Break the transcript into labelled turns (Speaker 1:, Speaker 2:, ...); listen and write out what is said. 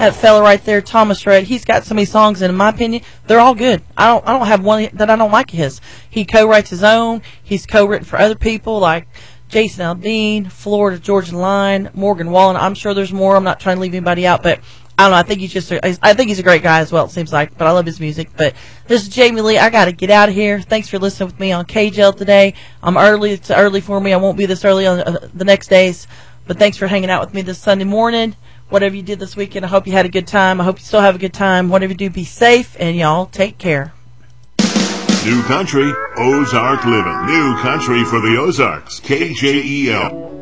Speaker 1: That fella right there, Thomas Rhett, he's got so many songs, and in my opinion, they're all good. I don't have one that I don't like his. He co-writes his own. He's co-written for other people like Jason Aldean, Florida Georgia Line, Morgan Wallen. I'm sure there's more. I'm not trying to leave anybody out, but I don't know. I think he's a great guy as well, it seems like, but I love his music. But this is Jamie Lee. I got to get out of here. Thanks for listening with me on KJL today. I'm early. It's early for me. I won't be this early on the next days, but thanks for hanging out with me this Sunday morning. Whatever you did this weekend, I hope you had a good time. I hope you still have a good time. Whatever you do, be safe, and y'all take care.
Speaker 2: New Country, Ozark Living. New Country for the Ozarks, KJEL.